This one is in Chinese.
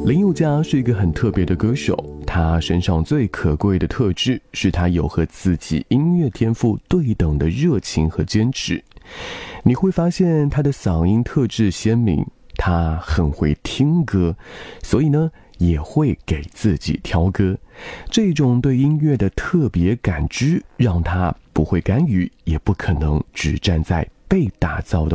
林宥嘉是一个很特别的歌手，他身上最可贵的特质是他有和自己音乐天赋对等的热情和坚持。你会发现他的嗓音特质鲜明，他很会听歌，所以呢也会给自己挑歌。这种对音乐的特别感知让他不会干预，也不可能只站在被打造的